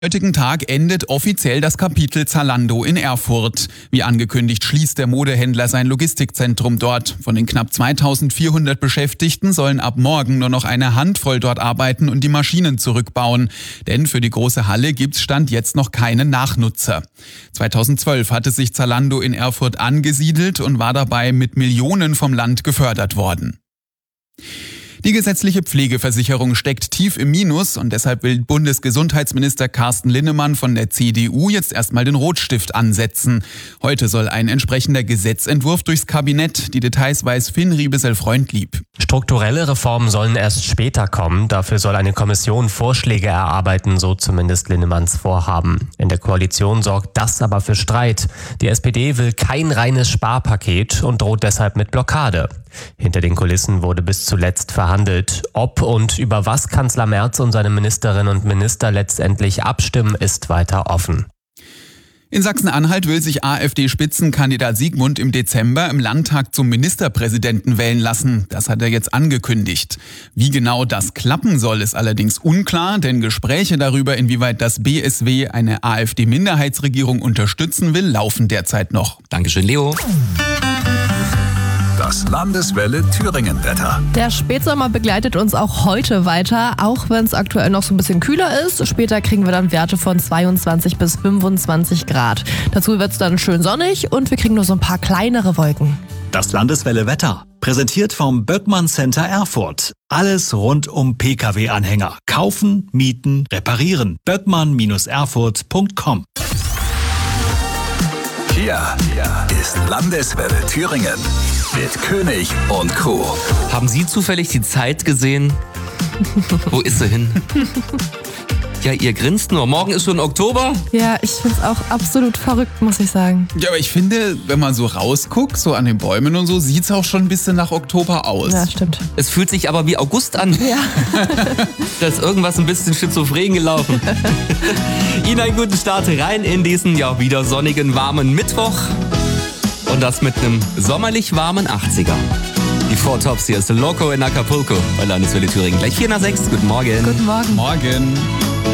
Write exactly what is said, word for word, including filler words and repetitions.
Am heutigen Tag endet offiziell das Kapitel Zalando in Erfurt. Wie angekündigt, schließt der Modehändler sein Logistikzentrum dort. Von den knapp zweitausendvierhundert Beschäftigten sollen ab morgen nur noch eine Handvoll dort arbeiten und die Maschinen zurückbauen. Denn für die große Halle gibt's Stand jetzt noch keine Nachnutzer. zweitausendzwölf hatte sich Zalando in Erfurt angesiedelt und war dabei mit Millionen vom Land gefördert worden. Die gesetzliche Pflegeversicherung steckt tief im Minus und deshalb will Bundesgesundheitsminister Carsten Linnemann von der C D U jetzt erstmal den Rotstift ansetzen. Heute soll ein entsprechender Gesetzentwurf durchs Kabinett. Die Details weiß Finn Riebesel-Freundlieb. Strukturelle Reformen sollen erst später kommen. Dafür soll eine Kommission Vorschläge erarbeiten, so zumindest Linnemanns Vorhaben. In der Koalition sorgt das aber für Streit. Die S P D will kein reines Sparpaket und droht deshalb mit Blockade. Hinter den Kulissen wurde bis zuletzt verhandelt. Ob und über was Kanzler Merz und seine Ministerinnen und Minister letztendlich abstimmen, ist weiter offen. In Sachsen-Anhalt will sich AfD-Spitzenkandidat Siegmund im Dezember im Landtag zum Ministerpräsidenten wählen lassen. Das hat er jetzt angekündigt. Wie genau das klappen soll, ist allerdings unklar, denn Gespräche darüber, inwieweit das B S W eine AfD-Minderheitsregierung unterstützen will, laufen derzeit noch. Dankeschön, Leo. Das Landeswelle Thüringen-Wetter. Der Spätsommer begleitet uns auch heute weiter, auch wenn es aktuell noch so ein bisschen kühler ist. Später kriegen wir dann Werte von zweiundzwanzig bis fünfundzwanzig Grad. Dazu wird es dann schön sonnig und wir kriegen nur so ein paar kleinere Wolken. Das Landeswelle Wetter, präsentiert vom Böckmann Center Erfurt. Alles rund um P K W-Anhänger. Kaufen, mieten, reparieren. böckmann Erfurt punkt com. Hier ist Landeswelle Thüringen mit König und Crew. Haben Sie zufällig die Zeit gesehen? Wo ist sie hin? Ja, ihr grinst nur. Morgen ist schon Oktober. Ja, ich finde es auch absolut verrückt, muss ich sagen. Ja, aber ich finde, wenn man so rausguckt, so an den Bäumen und so, sieht's auch schon ein bisschen nach Oktober aus. Ja, stimmt. Es fühlt sich aber wie August an. Ja. Da ist irgendwas ein bisschen schizophren gelaufen. Ihnen einen guten Start rein in diesen ja wieder sonnigen, warmen Mittwoch. Und das mit einem sommerlich warmen achtziger. Die Four Tops, hier ist Loco in Acapulco bei Landeswelle Thüringen. Gleich vier nach sechs. Guten Morgen. Guten Morgen. Morgen.